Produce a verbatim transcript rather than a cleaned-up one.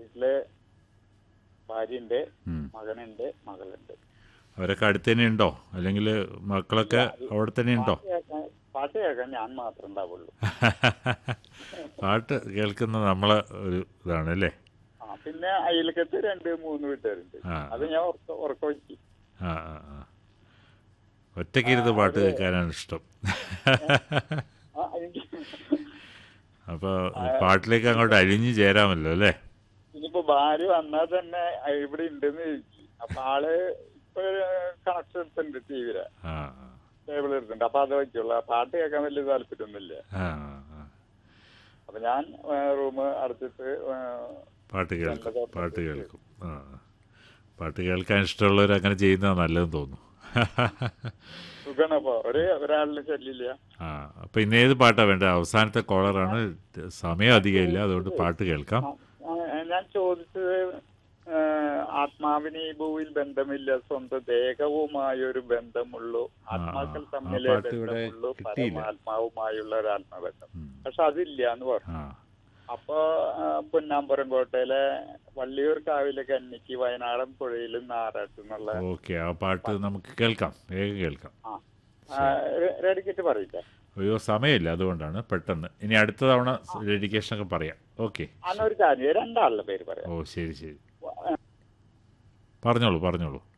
വീട്ടില് ഭാര്യയുണ്ട്, ഉം. മകനുണ്ട്, മകളുണ്ട്. അവരൊക്കെ അടുത്ത് തന്നെ ഉണ്ടോ, അല്ലെങ്കിൽ മക്കളൊക്കെ അവിടെ തന്നെ ഉണ്ടോ? പാട്ട് കേൾക്കാൻ പാട്ട് കേൾക്കാൻ ഞാൻ മാത്രമേ ഉണ്ടാവുള്ളൂ. പാട്ട് കേൾക്കുന്ന നമ്മളെ ഒരു ഇതാണ് അല്ലേ? ആ പിന്നെ അയൽക്കത്ത് രണ്ട് മൂന്ന് വീട്ടുകാരുണ്ട്. ആ അത് ഞാൻ ഉറക്ക ഉറക്ക വെച്ച്. ആ ആ ആ ഒറ്റയ്ക്കിരുന്ന് പാട്ട് അവര് കേൾക്കാനാണ് ഇഷ്ടം. ആ, എനിക്ക് അപ്പോൾ ആ, പാട്ടിലേക്ക് അങ്ങോട്ട് ഇനിയിപ്പോ അലിഞ്ഞു ചേരാമല്ലോ അല്ലേ? ഇനിയിപ്പോ ഭാര്യ വന്നാൽ തന്നെ ഇവിടെ ഉണ്ടെന്ന് ചോദിച്ചു. അപ്പൊ ആള് ഇപ്പൊ കണക്ഷൻ എടുത്തിട്ടുണ്ട്, ടി വിയിലെ ആ ടേബിൾ എടുത്തിട്ടുണ്ട്. അപ്പൊ അത് വെക്കുള്ളൂ. പാട്ട് കേൾക്കാൻ വലിയ താല്പര്യമൊന്നുമില്ല. ആ ആ അപ്പൊ ഞാൻ റൂം അടച്ചിട്ട് പാട്ട് ജനല് കേൾക്കും, പാട്ട് തുറന്നിട്ട് കേൾക്കും. ആ പാട്ട് കേൾക്കാൻ ഇഷ്ടമുള്ളവർ അങ്ങനെ ചെയ്യുന്നതാണ് നല്ലതെന്ന് തോന്നുന്നു. സുഖമാണ്. അപ്പൊ ഒരേ ഒരാളിന് ശല്യമില്ല. ആ അപ്പം ഇന്ന് ഏത് പാട്ടാണ് വേണ്ടത്? അവസാനത്തെ കോളറാണ്, ഞാൻ സമയം ഞാൻ അധികമില്ല, അതുകൊണ്ട് ചോദിച്ചത് പാട്ട് കേൾക്കാം. ആ, ആ, ഞാൻ ചോദിച്ചത് ആത്മാവിന് ഈ ഭൂവിൽ ബന്ധമില്ല, സ്വന്തം ദേഹവുമായൊരു ബന്ധമുള്ളൂ, ആ ആ ആത്മാക്കൾ ആ തമ്മിലെ പാട്ട് ഇവിടെ ബന്ധമുള്ളൂ, കിട്ടിയില്ല. പരമാത്മാവുമായുള്ള ഒരു ആത്മബന്ധം. ഉം. പക്ഷെ അതില്ല എന്ന് പറഞ്ഞു. ആ അപ്പൊ ആ, പൊന്നാമ്പുറം കോട്ടയിലെ വള്ളിയൂർ കാവിലെ കന്നിക്ക് വയനാടൻ പുഴയിലും നാറാട്ടെന്നുള്ള ഓക്കെ, ആ പാട്ട് പാട്ട്. നമുക്ക് കേൾക്കാം, വേഗം കേൾക്കാം. ആ ശരി. റെഡിക്കിട്ട് പറയില്ലേ? അയ്യോ, സമയമില്ല, അതുകൊണ്ടാണ് പെട്ടെന്ന്. ഇനി അടുത്ത തവണ ഡെഡിക്കേഷനൊക്കെ പറയാം. ഓക്കെ, അന്നൊരു കാര്യം, രണ്ടാളുടെ പേര് പറയാം. ഓ ശരി ശരി, പറഞ്ഞോളൂ പറഞ്ഞോളൂ.